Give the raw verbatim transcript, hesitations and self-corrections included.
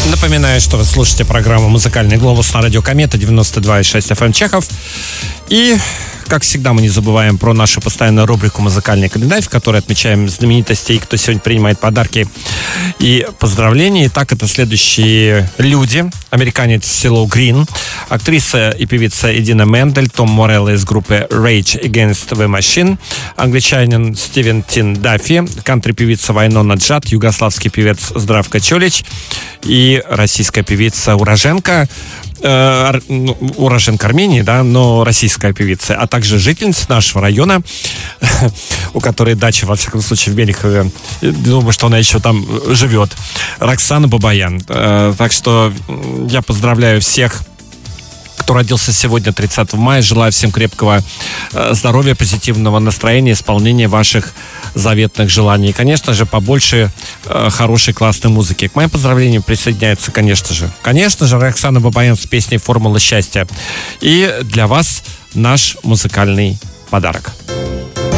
Напоминаю, что вы слушаете программу «Музыкальный глобус» на радио Комета девяносто два и шесть эф эм Чехов. И, как всегда, мы не забываем про нашу постоянную рубрику «Музыкальный календарь», в которой отмечаем знаменитостей, кто сегодня принимает подарки и поздравления. Итак, это следующие люди. Американец Сило Грин, актриса и певица Эдина Мендель, Том Морелло из группы Rage Against the Machine, англичанин Стивен Тин Даффи, кантри-певица Вайнона Джад, югославский певец Здравко Чолич и российская певица уроженка, э, уроженка Армении, да, но российская певица, а также жительница нашего района, у которой дача, во всяком случае, в Мелихове. Думаю, что она еще там живет. Роксана Бабаян. Э, так что я поздравляю всех, кто родился сегодня, тридцатого мая. Желаю всем крепкого э, здоровья, позитивного настроения, исполнения ваших заветных желаний. И, конечно же, побольше э, хорошей, классной музыки. К моим поздравлениям присоединяется, конечно же, конечно же, Роксана Бабаян с песней «Формула счастья». И для вас наш музыкальный подарок.